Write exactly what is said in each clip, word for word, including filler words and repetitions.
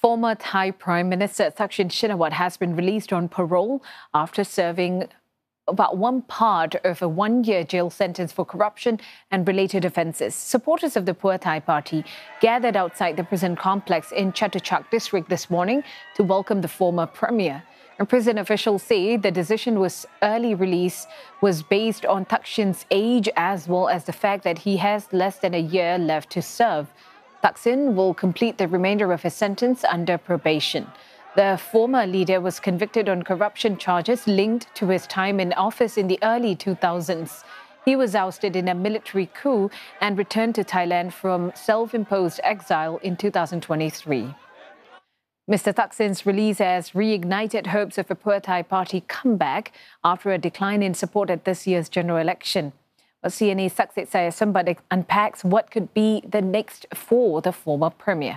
Former Thai Prime Minister Thaksin Shinawatra has been released on parole after serving about one part of a one-year jail sentence for corruption and related offences. Supporters of the Pheu Thai Party gathered outside the prison complex in Chatuchak district this morning to welcome the former premier. And prison officials say the decision was early release was based on Thaksin's age as well as the fact that he has less than a year left to serve. Thaksin will complete the remainder of his sentence under probation. The former leader was convicted on corruption charges linked to his time in office in the early two thousands. He was ousted in a military coup and returned to Thailand from self-imposed exile in two thousand twenty-three. Mister Thaksin's release has reignited hopes of a Pheu Thai Party comeback after a decline in support at this year's general election. Well, C N A's Saksit Sayasumbat unpacks what could be the next for the former premier.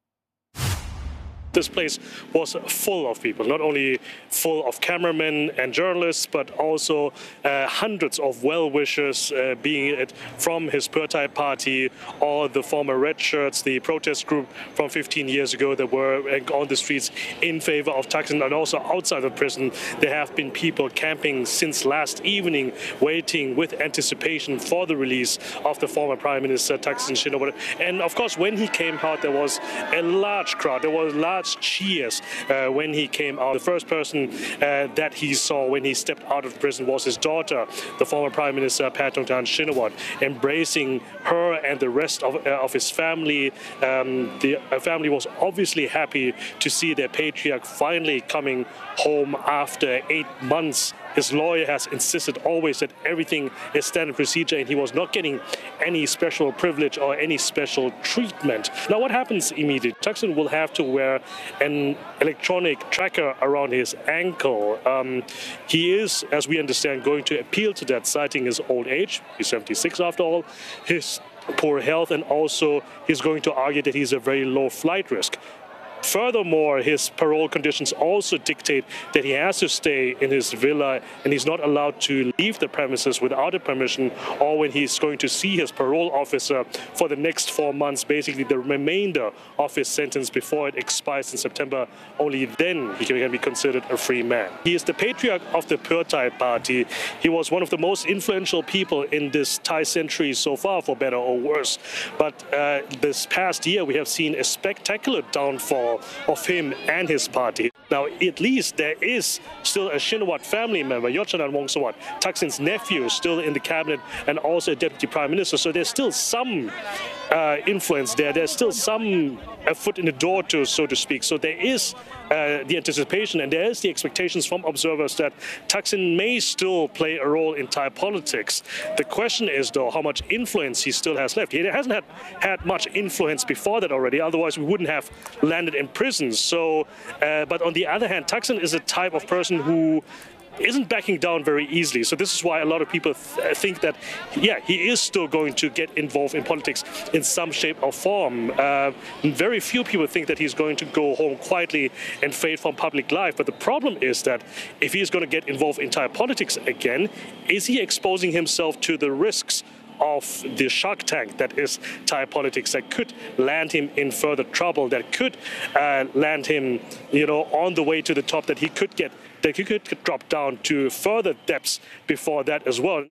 This place was full of people, not only full of cameramen and journalists, but also uh, hundreds of well-wishers, uh, being it from his Pheu Thai Party or the former Red Shirts, the protest group from fifteen years ago that were on the streets in favor of Thaksin, and also outside of prison. There have been people camping since last evening, waiting with anticipation for the release of the former Prime Minister Thaksin Shinawatra. And of course, when he came out, there was a large crowd. There was large cheers uh, when he came out. The first person uh, that he saw when he stepped out of prison was his daughter, the former Prime Minister Paetongtarn Shinawatra, embracing her and the rest of, uh, of his family. Um, the uh, family was obviously happy to see their patriarch finally coming home after eight months. His lawyer has insisted always that everything is standard procedure and he was not getting any special privilege or any special treatment. Now, what happens immediately? Thaksin will have to wear an electronic tracker around his ankle. Um, he is, as we understand, going to appeal to that, citing his old age. He's seventy-six after all, his poor health, and also he's going to argue that he's a very low flight risk. Furthermore, his parole conditions also dictate that he has to stay in his villa and he's not allowed to leave the premises without a permission, or when he's going to see his parole officer for the next four months, basically the remainder of his sentence before it expires in September. Only then he can be considered a free man. He is the patriarch of the Pheu Thai Party. He was one of the most influential people in this Thai century so far, for better or worse. But uh, this past year, we have seen a spectacular downfall of him and his party. Now, at least there is still a Shinawatra family member, Yotchanan Wongsuwat, Thaksin's nephew, still in the cabinet and also a deputy prime minister. So there's still some uh, influence there. There's still some a foot in the door, to, so to speak. So there is uh, the anticipation and there is the expectations from observers that Thaksin may still play a role in Thai politics. The question is, though, how much influence he still has left. He hasn't had, had much influence before that already. Otherwise, we wouldn't have landed in prison. So, uh, but on the other hand, Thaksin is a type of person who isn't backing down very easily. So this is why a lot of people th think that, yeah, he is still going to get involved in politics in some shape or form. Uh, very few people think that he's going to go home quietly and fade from public life. But the problem is that if he's going to get involved in Thai politics again, is he exposing himself to the risks of the shark tank that is Thai politics, that could land him in further trouble, that could uh, land him, you know, on the way to the top, that he could get, that he could drop down to further depths before that as well.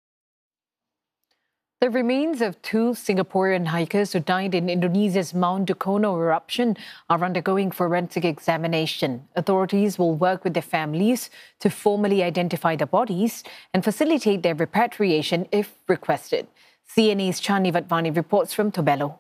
The remains of two Singaporean hikers who died in Indonesia's Mount Dukono eruption are undergoing forensic examination. Authorities will work with their families to formally identify the bodies and facilitate their repatriation if requested. C N A's Chani Vatvani reports from Tobelo.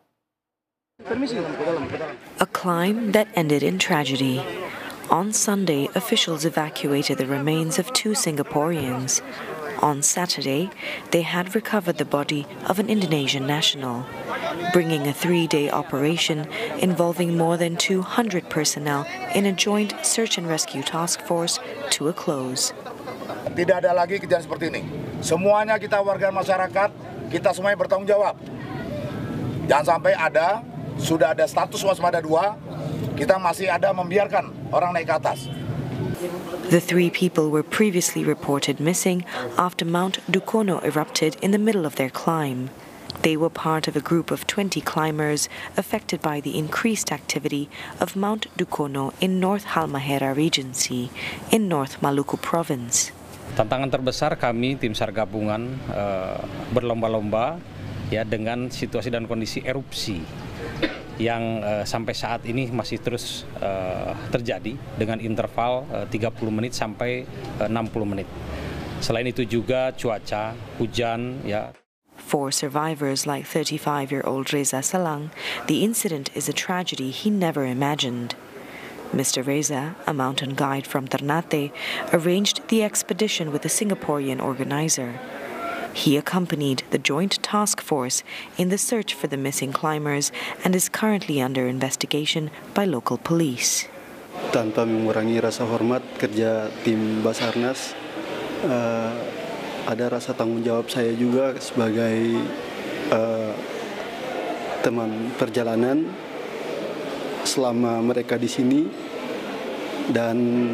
A climb that ended in tragedy. On Sunday, officials evacuated the remains of two Singaporeans. On Saturday, they had recovered the body of an Indonesian national, bringing a three-day operation involving more than two hundred personnel in a joint search and rescue task force to a close. Tidak ada lagi kejadian seperti ini. Semuanya kita warga masyarakat, kita semuanya bertanggung jawab. Jangan sampai ada, sudah ada status waspada dua, kita masih ada membiarkan orang naik ke atas. The three people were previously reported missing after Mount Dukono erupted in the middle of their climb. They were part of a group of twenty climbers affected by the increased activity of Mount Dukono in North Halmahera Regency in North Maluku Province. Tantangan terbesar kami tim SAR gabungan uh, berlomba-lomba ya dengan situasi dan kondisi erupsi yang uh, sampai saat ini masih terus uh, terjadi dengan interval uh, tiga puluh menit sampai uh, enam puluh menit. Selain itu juga cuaca, hujan ya. For survivors like thirty-five-year-old Reza Salang, the incident is a tragedy he never imagined. Mister Reza, a mountain guide from Ternate, arranged the expedition with a Singaporean organizer. He accompanied the Joint Task Force in the search for the missing climbers and is currently under investigation by local police. Tanpa mengurangi rasa hormat kerja tim Basarnas, uh, ada rasa tanggung jawab saya juga sebagai uh, teman perjalanan selama mereka di sini, dan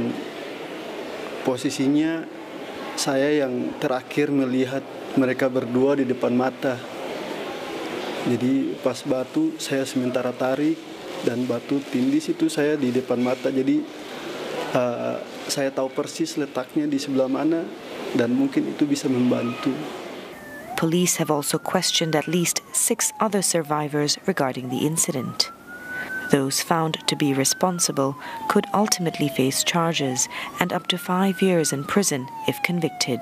posisinya saya yang terakhir melihat mereka berdua di depan mata. Jadi pas batu saya sementara tarik dan batu tindis itu saya di depan mata. Jadi uh, saya tahu persis letaknya di sebelah mana dan mungkin itu bisa membantu. Police have also questioned at least six other survivors regarding the incident. Those found to be responsible could ultimately face charges and up to five years in prison if convicted.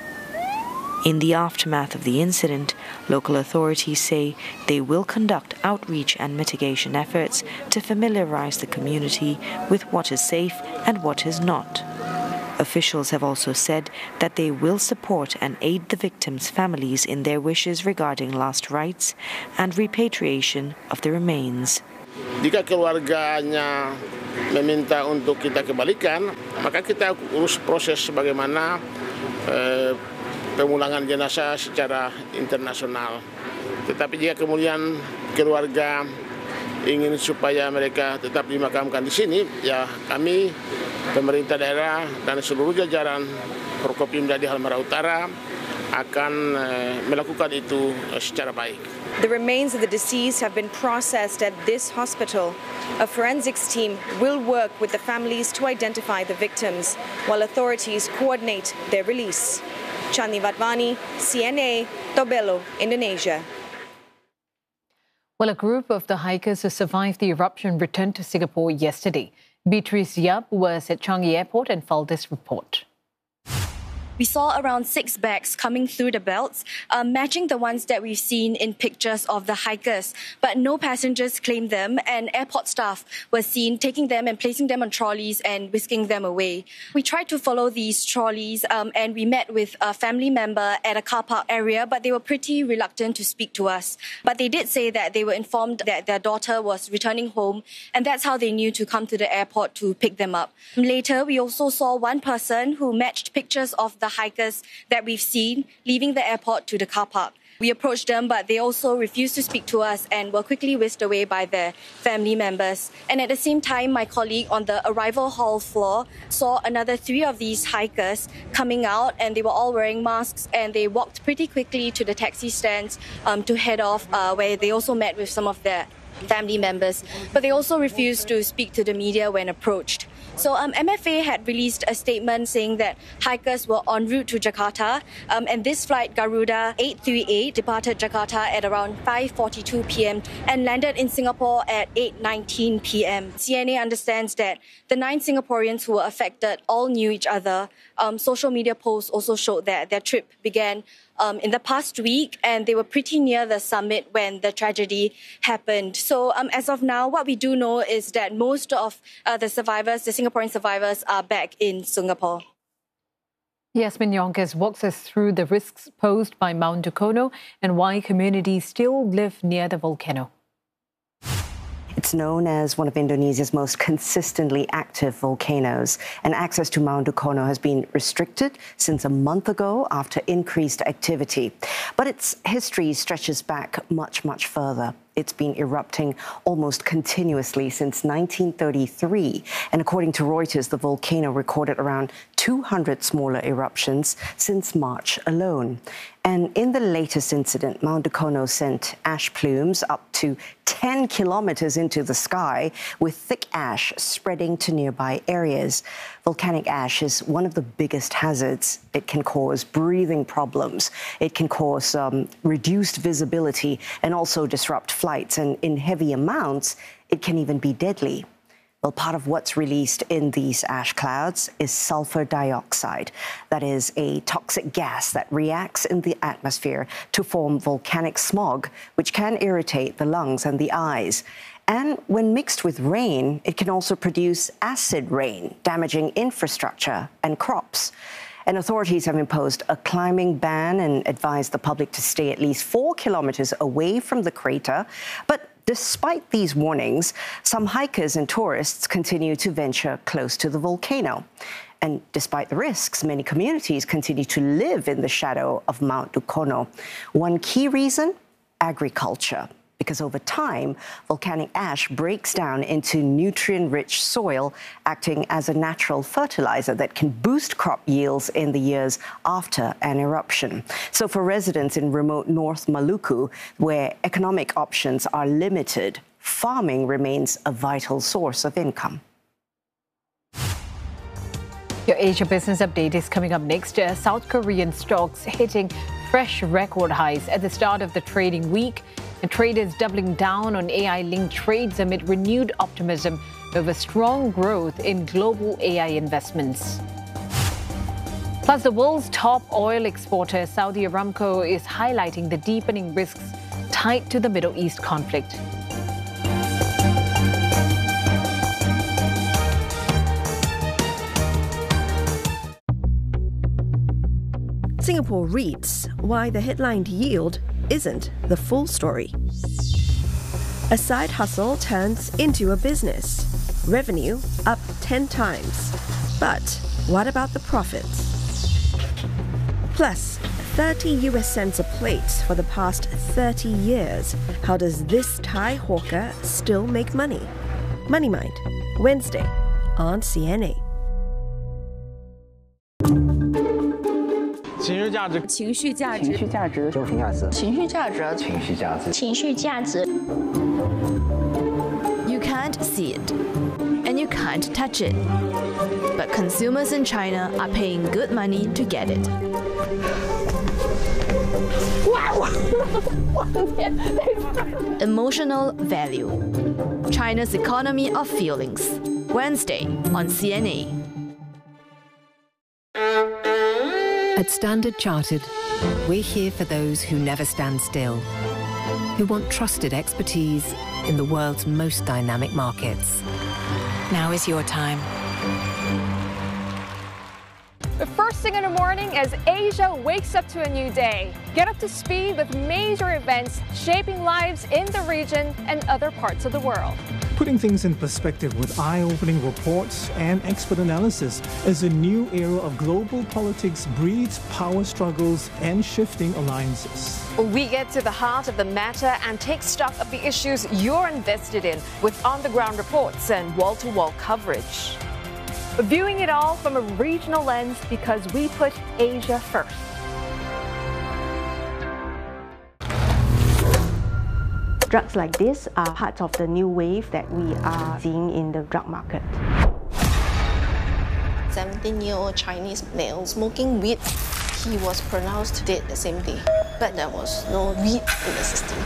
In the aftermath of the incident, local authorities say they will conduct outreach and mitigation efforts to familiarize the community with what is safe and what is not. Officials have also said that they will support and aid the victims' families in their wishes regarding last rites and repatriation of the remains. Jika keluarganya meminta untuk kita kembalikan, maka kita urus proses bagaimana eh, pemulangan jenazah secara internasional. Tetapi jika kemudian keluarga ingin supaya mereka tetap dimakamkan di sini, ya kami pemerintah daerah dan seluruh jajaran Forkopimda di Halmahera Utara akan eh, melakukan itu eh, secara baik. The remains of the deceased have been processed at this hospital. A forensics team will work with the families to identify the victims, while authorities coordinate their release. Chandni Vatwani, C N A, Tobelo, Indonesia. Well, a group of the hikers who survived the eruption returned to Singapore yesterday. Beatrice Yap was at Changi Airport and filed this report. We saw around six bags coming through the belts, uh, matching the ones that we've seen in pictures of the hikers. But no passengers claimed them, and airport staff were seen taking them and placing them on trolleys and whisking them away. We tried to follow these trolleys, um, and we met with a family member at a car park area, but they were pretty reluctant to speak to us. But they did say that they were informed that their daughter was returning home, and that's how they knew to come to the airport to pick them up. Later, we also saw one person who matched pictures of the hikers that we've seen leaving the airport to the car park. We approached them, but they also refused to speak to us and were quickly whisked away by their family members. And at the same time, my colleague on the arrival hall floor saw another three of these hikers coming out, and they were all wearing masks, and they walked pretty quickly to the taxi stands um, to head off, uh, where they also met with some of their family members. But they also refused to speak to the media when approached. So um, M F A had released a statement saying that hikers were en route to Jakarta, um, and this flight, Garuda eight three eight, departed Jakarta at around five forty-two p m and landed in Singapore at eight nineteen p m C N A understands that the nine Singaporeans who were affected all knew each other. Um, social media posts also showed that their trip began Um, in the past week, and they were pretty near the summit when the tragedy happened. So um, as of now, what we do know is that most of uh, the survivors, the Singaporean survivors, are back in Singapore. Yasmin Yonkes walks us through the risks posed by Mount Dukono and why communities still live near the volcano. It's known as one of Indonesia's most consistently active volcanoes, and access to Mount Dukono has been restricted since a month ago after increased activity. But its history stretches back much, much further. It's been erupting almost continuously since nineteen thirty-three. And according to Reuters, the volcano recorded around two hundred smaller eruptions since March alone. And in the latest incident, Mount Dukono sent ash plumes up to ten kilometers into the sky, with thick ash spreading to nearby areas. Volcanic ash is one of the biggest hazards. It can cause breathing problems. It can cause um, reduced visibility and also disrupt flights. And in heavy amounts, it can even be deadly. Well, part of what's released in these ash clouds is sulfur dioxide. That is a toxic gas that reacts in the atmosphere to form volcanic smog, which can irritate the lungs and the eyes. And when mixed with rain, it can also produce acid rain, damaging infrastructure and crops. And authorities have imposed a climbing ban and advised the public to stay at least four kilometers away from the crater. But despite these warnings, some hikers and tourists continue to venture close to the volcano. And despite the risks, many communities continue to live in the shadow of Mount Dukono. One key reason? Agriculture. Because over time, volcanic ash breaks down into nutrient-rich soil, acting as a natural fertilizer that can boost crop yields in the years after an eruption. So for residents in remote North Maluku, where economic options are limited, farming remains a vital source of income. Your Asia Business Update is coming up next. Uh, South Korean stocks hitting fresh record highs at the start of the trading week. The traders doubling down on A I-linked trades amid renewed optimism over strong growth in global A I investments. Plus, the world's top oil exporter, Saudi Aramco, is highlighting the deepening risks tied to the Middle East conflict. Singapore REITs, why the headline yield isn't the full story. A side hustle turns into a business. Revenue up ten times. But what about the profits? Plus, thirty U S cents a plate for the past thirty years. How does this Thai hawker still make money? Money Mind, Wednesday on C N A. 情绪价值，情绪价值，情绪价值，情绪价值，情绪价值，情绪价值，情绪价值。You can't see it, and you can't touch it, but consumers in China are paying good money to get it. Emotional value. China's economy of feelings. Wednesday on C N A. At Standard Chartered, we're here for those who never stand still, who want trusted expertise in the world's most dynamic markets. Now is your time. The first thing in the morning as Asia wakes up to a new day. Get up to speed with major events shaping lives in the region and other parts of the world. Putting things in perspective with eye-opening reports and expert analysis as a new era of global politics breeds power struggles and shifting alliances. We get to the heart of the matter and take stock of the issues you're invested in with on-the-ground reports and wall-to-wall coverage. Viewing it all from a regional lens because we put Asia first. Drugs like this are part of the new wave that we are seeing in the drug market. seventeen-year-old Chinese male smoking weed. He was pronounced dead the same day, but there was no weed in the system.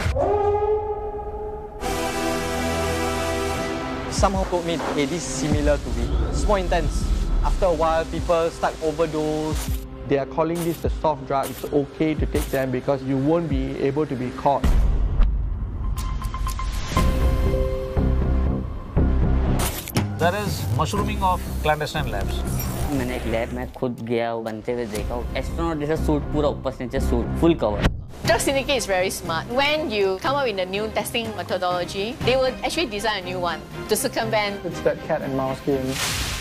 Somehow told me, hey, this is similar to weed. It's more intense. After a while, people start overdose. They are calling this the soft drug. It's okay to take them because you won't be able to be caught. There is mushrooming of clandestine labs. मैंने एक lab में खुद गया बनते हुए देखा astronaut जैसा suit पूरा ऊपर से नीचे suit full cover Drug Syndicate is very smart. When you come up with a new testing methodology, they will actually design a new one to circumvent. It's that cat and mouse game.